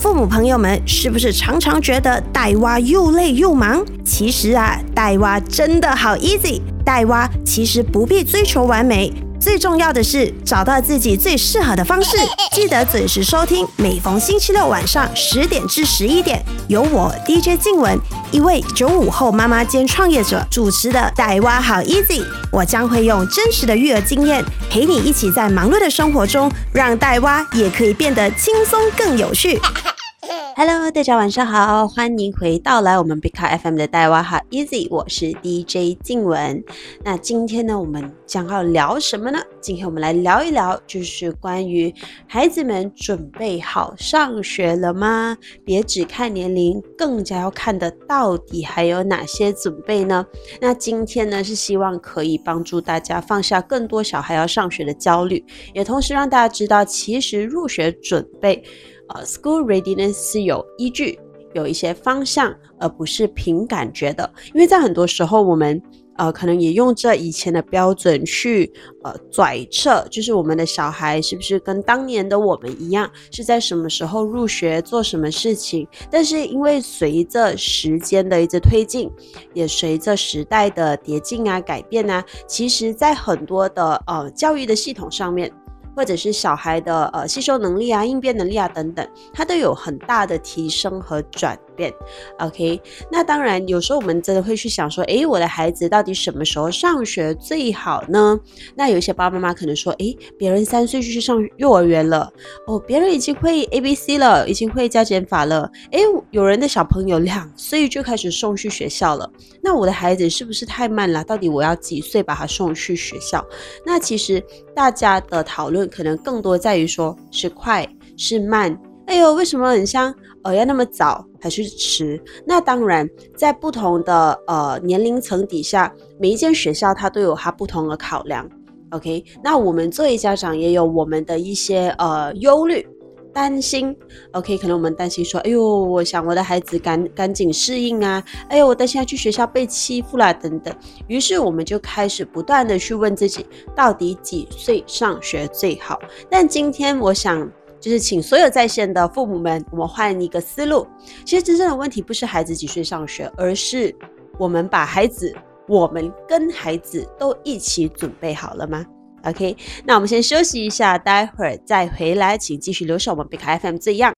父母朋友们是不是常常觉得带娃又累又忙？其实啊，带娃真的好 easy。带娃其实不必追求完美，最重要的是找到自己最适合的方式。记得准时收听，每逢星期六晚上10点至11点，由我 DJ 静雯，一位95后妈妈兼创业者主持的带娃好 easy。我将会用真实的育儿经验，陪你一起在忙碌的生活中，让带娃也可以变得轻松更有趣。Hello， 大家晚上好，欢迎回到我们 Big Car FM 的带娃好 Easy， 我是 DJ 静雯。那今天呢，我们将要聊什么呢？今天我们来聊一聊，就是关于孩子们准备好上学了吗？别只看年龄，更加要看的到底还有哪些准备呢？那今天呢，是希望可以帮助大家放下更多小孩要上学的焦虑，也同时让大家知道，其实入学准备school readiness 是有依据，有一些方向，而不是凭感觉的。因为在很多时候我们可能也用这以前的标准去揣测，就是我们的小孩是不是跟当年的我们一样，是在什么时候入学做什么事情。但是因为随着时间的一直推进，也随着时代的迭进啊改变啊，其实在很多的教育的系统上面，或者是小孩的吸收能力啊、应变能力啊等等，它都有很大的提升和转变。OK， 那当然有时候我们真的会去想说，我的孩子到底什么时候上学最好呢？那有一些爸爸妈妈可能说，别人3岁就去上幼儿园了，别人已经会 ABC 了，已经会加减法了，有人的小朋友2岁就开始送去学校了，那我的孩子是不是太慢了？到底我要几岁把他送去学校？那其实大家的讨论可能更多在于说是快是慢，为什么很像要那么早还是迟？那当然在不同的年龄层底下，每一间学校它都有它不同的考量。 OK， 那我们作为家长也有我们的一些忧虑担心。 OK， 可能我们担心说，我想我的孩子赶紧适应啊，我担心他去学校被欺负啦等等。于是我们就开始不断的去问自己，到底几岁上学最好？但今天我想就是请所有在线的父母们，我们换一个思路。其实真正的问题不是孩子几岁上学，而是我们跟孩子都一起准备好了吗？ OK， 那我们先休息一下，待会儿再回来，请继续留守我们 Big FM 这样